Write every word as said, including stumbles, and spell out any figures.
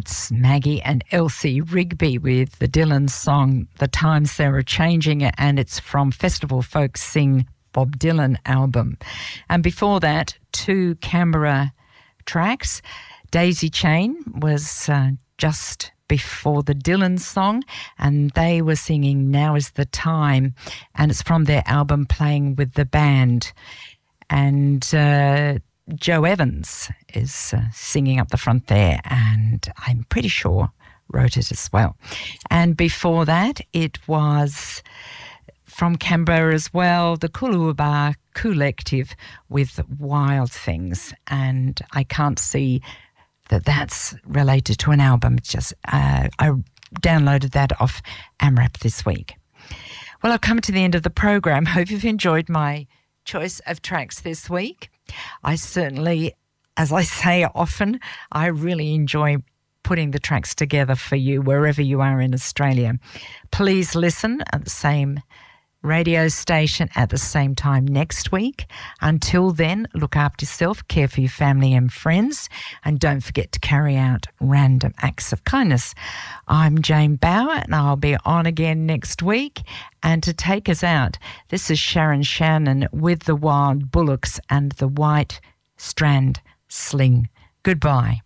That's Maggie and Elsie Rigby with the Dylan song The Times They Are Changing, and it's from Festival Folk Sing Bob Dylan album. And before that, two Canberra tracks. Daisy Chain was uh, just before the Dylan song, and they were singing Now Is the Time, and it's from their album Playing with the Band. And uh, Joe Evans is uh, singing up the front there, and I'm pretty sure wrote it as well. And before that, it was from Canberra as well, the Coolooba Collective with Wild Things. And I can't see that that's related to an album. It's just uh, I downloaded that off AMRAP this week. Well, I've come to the end of the program. Hope you've enjoyed my choice of tracks this week. I certainly, as I say often, I really enjoy putting the tracks together for you wherever you are in Australia. Please listen at the same radio station at the same time next week. Until then, look after yourself, care for your family and friends, and don't forget to carry out random acts of kindness. I'm Jane Bauer, and I'll be on again next week. And to take us out, this is Sharon Shannon with the Wild Bullocks and the White Strand Sling. Goodbye.